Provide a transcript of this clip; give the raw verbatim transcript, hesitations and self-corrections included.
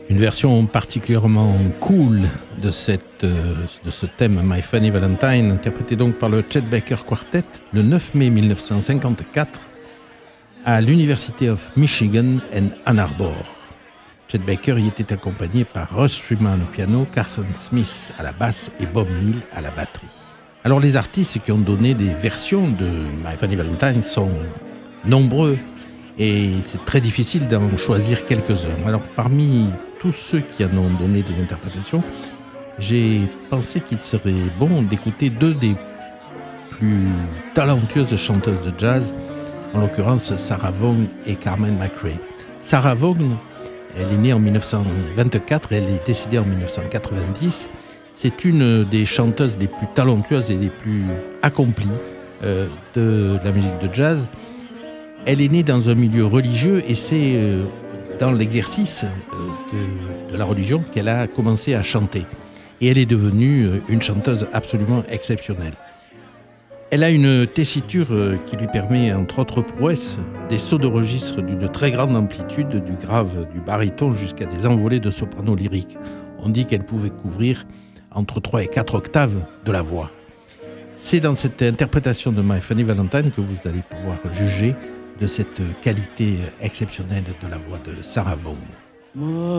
Une version particulièrement cool de, cette, euh, de ce thème My Funny Valentine, interprété donc par le Chet Baker Quartet le neuf mai mille neuf cent cinquante-quatre à l'University of Michigan en Ann Arbor. Chet Baker y était accompagné par Russ Freeman au piano, Carson Smith à la basse et Bob Neal à la batterie. Alors les artistes qui ont donné des versions de My Funny Valentine sont nombreux et c'est très difficile d'en choisir quelques-uns. Alors parmi tous ceux qui en ont donné des interprétations, j'ai pensé qu'il serait bon d'écouter deux des plus talentueuses chanteuses de jazz, en l'occurrence Sarah Vaughan et Carmen McRae. Sarah Vaughan, elle est née en mille neuf cent vingt-quatre et elle est décédée en mille neuf cent quatre-vingt-dix. C'est une des chanteuses les plus talentueuses et les plus accomplies euh, de la musique de jazz. Elle est née dans un milieu religieux et c'est euh, dans l'exercice euh, de, de la religion qu'elle a commencé à chanter. Et elle est devenue euh, une chanteuse absolument exceptionnelle. Elle a une tessiture euh, qui lui permet, entre autres prouesses, des sauts de registre d'une très grande amplitude, du grave, du baryton jusqu'à des envolées de soprano lyrique. On dit qu'elle pouvait couvrir entre trois et quatre octaves de la voix. C'est dans cette interprétation de My Funny Valentine que vous allez pouvoir juger de cette qualité exceptionnelle de la voix de Sarah Vaughan.